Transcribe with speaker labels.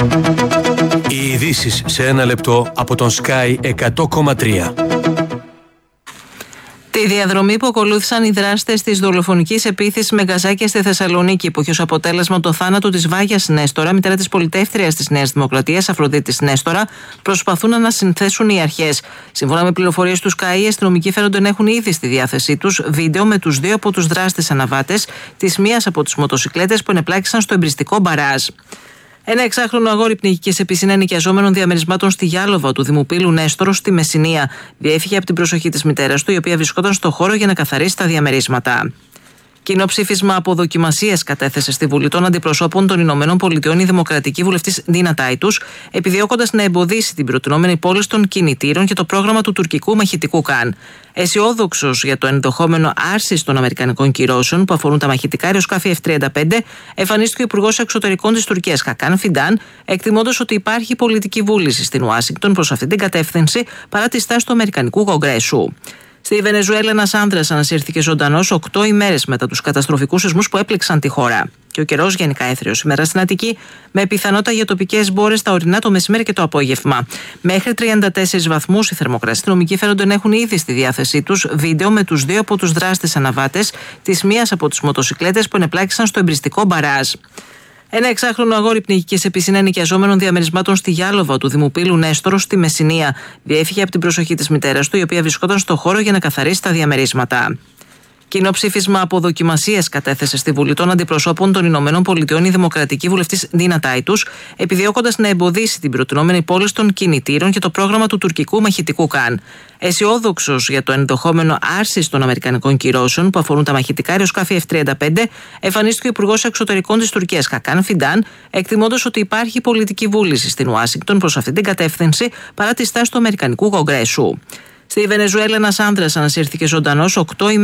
Speaker 1: Οι ειδήσεις σε ένα λεπτό από τον Sky 100,3.
Speaker 2: Τη διαδρομή που ακολούθησαν οι δράστες της δολοφονικής επίθεσης με γκαζάκια στη Θεσσαλονίκη, που είχε ως αποτέλεσμα το θάνατο της Βάγιας Νέστορα, μητέρα της πολιτεύτριας της Νέας Δημοκρατίας, Αφροδίτης Νέστορα, προσπαθούν να ανασυνθέσουν οι αρχές. Σύμφωνα με πληροφορίες του Sky, οι αστυνομικοί φαίνονται να έχουν ήδη στη διάθεσή τους βίντεο με τους δύο από τους δράστες αναβάτες της μίας από τις μοτοσικλέτες που ενεπλάκησαν στο εμπριστικό μπαράζ. Ένα 6χρονο αγόρι πνιγηκε σε πισίνα ενοικιαζόμενων διαμερισμάτων στη Γιάλοβα του Δημοπύλου Νέστορο στη Μεσσηνία. Διέφυγε από την προσοχή της μητέρας του, η οποία βρισκόταν στο χώρο για να καθαρίσει τα διαμερίσματα. Κοινό ψήφισμα αποδοκιμασίας κατέθεσε στη Βουλή των Αντιπροσώπων των Ηνωμένων Πολιτειών η δημοκρατική βουλευτής Ντίνα Τάιτους, επιδιώκοντας να εμποδίσει την προτινόμενη πώληση των κινητήρων και το πρόγραμμα του τουρκικού μαχητικού Καν. Αισιόδοξος για το ενδεχόμενο άρσης των αμερικανικών κυρώσεων που αφορούν τα μαχητικά αεροσκάφη F-35, εμφανίστηκε ο Υπουργός Εξωτερικών της Τουρκίας Χακάν Φιντάν, εκτιμώντας ότι υπάρχει πολιτική βούληση στην Ουάσιγκτον προς αυτή την κατεύθυνση παρά τη στάση του Αμερικανικού Κογκρέσου. Στη Βενεζουέλα, ένας άνδρας ανασύρθηκε ζωντανός 8 ημέρες μετά τους καταστροφικούς σεισμούς που έπληξαν τη χώρα. Και ο καιρός γενικά έθριος σήμερα στην Αττική, με πιθανότητα για τοπικές μπόρες τα ορεινά το μεσημέρι και το απόγευμα. Μέχρι 34 βαθμούς η θερμοκρασία. Οι αστυνομικοί φαίνονται να έχουν ήδη στη διάθεσή τους βίντεο με τους δύο από τους δράστες αναβάτες της μίας από τις μοτοσικλέτες που ενεπλάκησαν στο εμπριστικό μπαράζ. Ένα 6χρονο αγόρι πνιγηκε σε πισίνα ενοικιαζόμενων διαμερισμάτων στη Γιάλοβα του Δημοπύλου Νέστορο στη Μεσσηνία. Διέφυγε από την προσοχή της μητέρας του, η οποία βρισκόταν στο χώρο για να καθαρίσει τα διαμερίσματα. Κοινό ψήφισμα αποδοκιμασίας κατέθεσε στη Βουλή των Αντιπροσώπων των Ηνωμένων Πολιτειών η δημοκρατική βουλευτής Ντίνα Τάιτους, επιδιώκοντας να εμποδίσει την προτινόμενη πώληση των κινητήρων και το πρόγραμμα του τουρκικού μαχητικού Καν. Αισιόδοξος για το ενδεχόμενο άρσης των αμερικανικών κυρώσεων που αφορούν τα μαχητικά αεροσκάφη F-35, εμφανίστηκε ο Υπουργός Εξωτερικών της Τουρκίας Χακάν Φιντάν, εκτιμώντας ότι υπάρχει πολιτική βούληση στην Ουάσιγκτον προς αυτή την κατεύθυνση παρά τη στάση του Αμερικανικού Κογκρέσου. Στη Βενεζουέλα, ένας άνδρας ανασύρθηκε ζωντανός 8